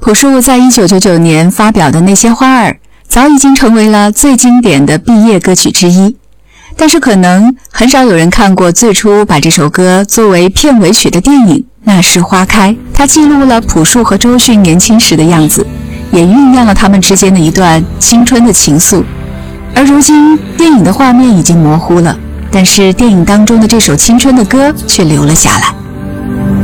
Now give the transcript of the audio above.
朴树在1999年发表的《那些花儿》早已经成为了最经典的毕业歌曲之一，但是可能很少有人看过最初把这首歌作为片尾曲的电影《那时花开》，它记录了朴树和周迅年轻时的样子，也酝酿了他们之间的一段青春的情愫。而如今电影的画面已经模糊了，但是电影当中的这首青春的歌却留了下来。